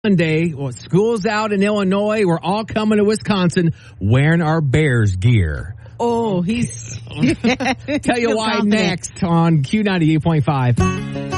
Monday, well, school's out in Illinois. We're all coming to Wisconsin wearing our Bears gear. Oh, he's Tell you why next on Q98.5.